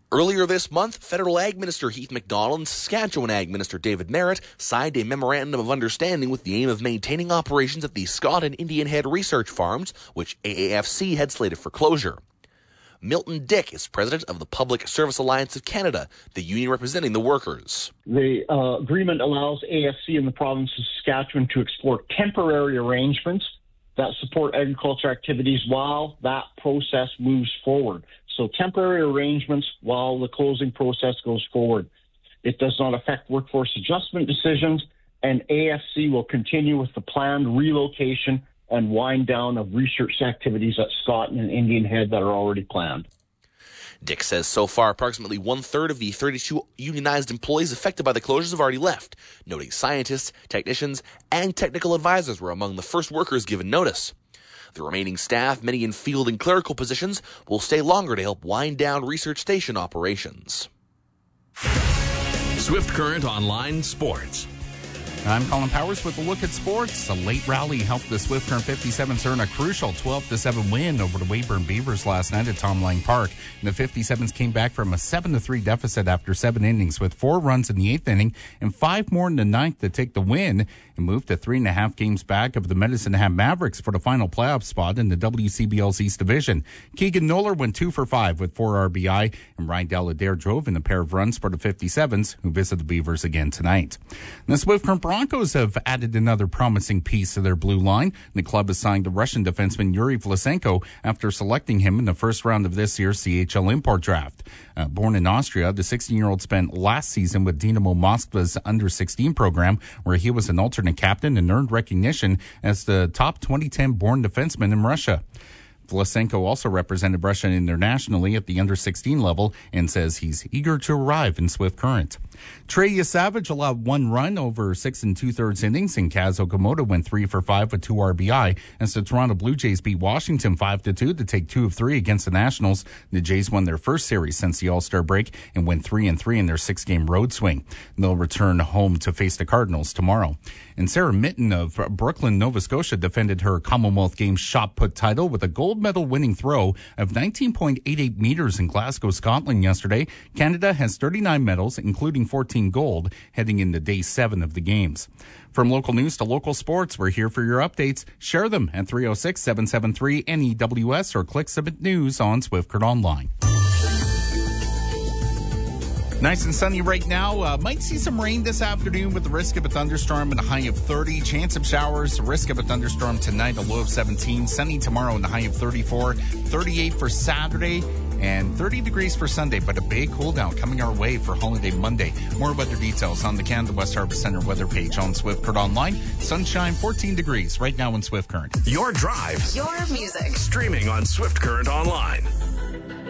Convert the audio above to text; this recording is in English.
Earlier this month, Federal Ag Minister Heath MacDonald and Saskatchewan Ag Minister David Merritt signed a memorandum of understanding with the aim of maintaining operations at the Scott and Indian Head research farms, which AAFC had slated for closure. Milton Dick is president of the Public Service Alliance of Canada, the union representing the workers. The agreement allows AFC in the province of Saskatchewan to explore temporary arrangements that support agriculture activities while that process moves forward. So temporary arrangements while the closing process goes forward. It does not affect workforce adjustment decisions, and AFC will continue with the planned relocation and wind down of research activities at Scott and Indian Head that are already planned. Dick says so far approximately one-third of the 32 unionized employees affected by the closures have already left, noting scientists, technicians, and technical advisors were among the first workers given notice. The remaining staff, many in field and clerical positions, will stay longer to help wind down research station operations. Swift Current Online Sports. I'm Colin Powers with a look at sports. A late rally helped the Swift Current 57s earn a crucial 12-7 win over the Weyburn Beavers last night at Tom Lang Park. And the 57s came back from a 7-3 deficit after 7 innings with 4 runs in the 8th inning and 5 more in the 9th to take the win and move to 3.5 games back of the Medicine Hat Mavericks for the final playoff spot in the WCBL's East Division. Keegan Noller went 2 for 5 with 4 RBI, and Ryan Daladair drove in a pair of runs for the 57s, who visit the Beavers again tonight. And the Swift Current Broncos have added another promising piece to their blue line. The club has signed the Russian defenseman Yuri Vlasenko after selecting him in the first round of this year's CHL import draft. Born in Austria, the 16-year-old spent last season with Dynamo Moskva's under-16 program, where he was an alternate captain and earned recognition as the top 2010 born defenseman in Russia. Vlasenko also represented Russia internationally at the under-16 level and says he's eager to arrive in Swift Current. Trey Yesavage allowed 1 run over 6 2/3 innings, and Kaz Okamoto went 3 for 5 with 2 RBI as the Toronto Blue Jays beat Washington 5-2 to take 2 of 3 against the Nationals. The Jays won their first series since the All-Star break and went 3-3 in their 6-game road swing. They'll return home to face the Cardinals tomorrow. And Sarah Mitten of Brooklyn, Nova Scotia, defended her Commonwealth Games shot put title with a gold medal winning throw of 19.88 meters in Glasgow, Scotland yesterday. Canada has 39 medals, including 14 gold, heading into day 7 of the games. From local news to local sports, we're here for your updates. Share them at 306-773-NEWS or click Submit News on Swift Current Online. Nice and sunny right now. Might see some rain this afternoon with the risk of a thunderstorm and a high of 30. Chance of showers, risk of a thunderstorm tonight, a low of 17. Sunny tomorrow and a high of 34. 38 for Saturday and 30 degrees for Sunday, but a big cool down coming our way for Holiday Monday. More weather details on the Canada West Harvest Center weather page on Swift Current Online. Sunshine, 14 degrees right now in Swift Current. Your drive. Your music. Streaming on Swift Current Online.